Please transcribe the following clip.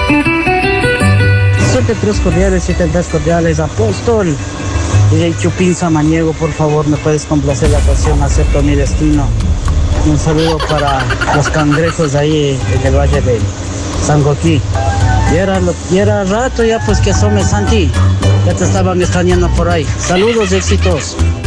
Siete tres cordiales, Apóstol. DJ Chupín Samaniego, por favor, ¿me puedes complacer la canción Acepto mi destino? Y un saludo para los cangrejos ahí en el valle de San Joaquín. Y era rato ya pues que asome Santi. Ya te estaban extrañando por ahí. Saludos, éxitos.